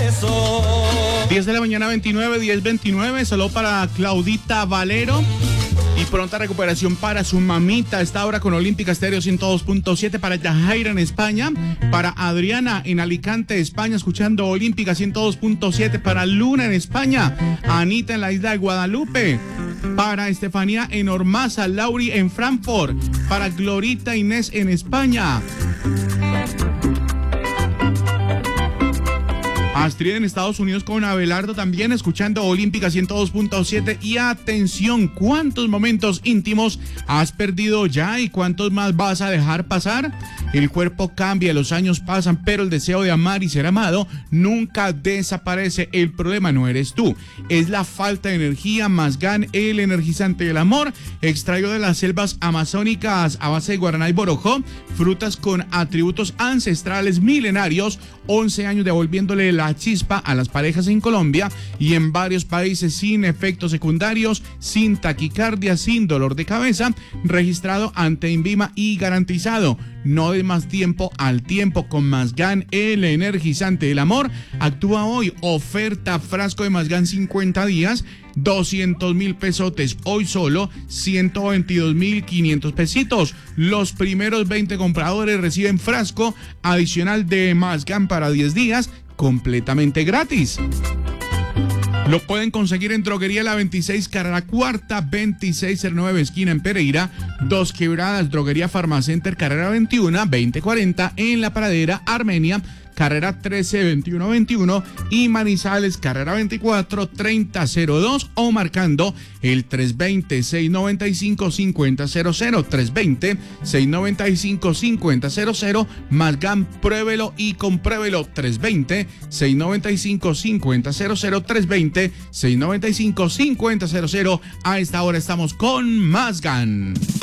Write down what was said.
10 de la mañana 29, 10:29. Saludo para Claudita Valero. Y pronta recuperación para su mamita. Esta hora con Olímpica Estéreo 102.7 para Yajaira en España. Para Adriana en Alicante, España, escuchando Olímpica 102.7. Para Luna en España. Anita en la isla de Guadalupe. Para Estefanía en Ormaza. Lauri en Frankfurt. Para Glorita Inés en España. Astrid en Estados Unidos con Abelardo también escuchando Olímpica 102.7. Y atención, ¿cuántos momentos íntimos has perdido ya y cuántos más vas a dejar pasar? El cuerpo cambia, los años pasan, pero el deseo de amar y ser amado nunca desaparece. El problema no eres tú, es la falta de energía. Mazgán, el energizante del amor, extraído de las selvas amazónicas a base de guaraná y borojó, frutas con atributos ancestrales milenarios, 11 años devolviéndole la chispa a las parejas en Colombia y en varios países, sin efectos secundarios, sin taquicardia, sin dolor de cabeza, registrado ante INVIMA y garantizado. No de más tiempo al tiempo con Mazgán, el energizante del amor. Actúa hoy, oferta frasco de Mazgán 50 días, 200,000 pesotes, hoy solo 122,500 pesitos. Los primeros 20 compradores reciben frasco adicional de Mazgán para 10 días, completamente gratis. Lo pueden conseguir en Droguería La 26, carrera cuarta, 2609, esquina en Pereira. Dos Quebradas, Droguería Farmacenter, carrera 21, 2040, en La Pradera, Armenia, carrera 13, 2121, y Manizales, carrera 24, 3002, o marcando el 320-695-5000, 320-695-5000. Mazgán, pruébelo y compruébelo, 320-695-5000, 320-695-5000. A esta hora estamos con Mazgán.